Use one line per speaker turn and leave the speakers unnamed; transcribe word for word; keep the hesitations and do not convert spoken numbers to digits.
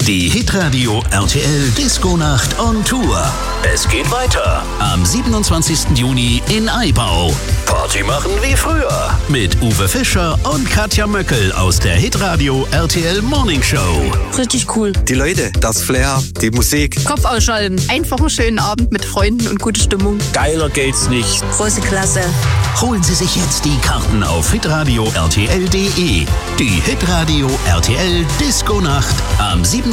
Die Hitradio R T L Disco Nacht on Tour. Es geht weiter am siebenundzwanzigsten Juni in Aibau. Party machen wie früher mit Uwe Fischer und Katja Möckel aus der Hitradio R T L Morning Show.
Richtig cool.
Die Leute, das Flair, die Musik.
Kopf ausschalten. Einfach einen schönen Abend mit Freunden und gute Stimmung.
Geiler geht's nicht.
Große Klasse.
Holen Sie sich jetzt die Karten auf hitradio R T L punkt de. Die Hitradio R T L Disco Nacht am siebenundzwanzigsten